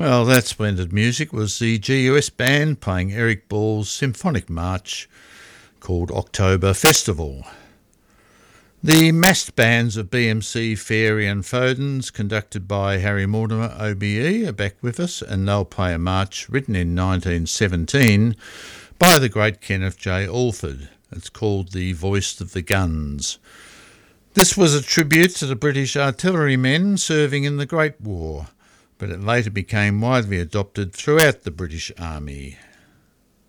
Well, that splendid music was the GUS band playing Eric Ball's symphonic march called October Festival. The massed bands of BMC, Fairy and Fodens, conducted by Harry Mortimer OBE, are back with us, and they'll play a march written in 1917 by the great Kenneth J. Alford. It's called The Voice of the Guns. This was a tribute to the British artillerymen serving in the Great War, but it later became widely adopted throughout the British Army.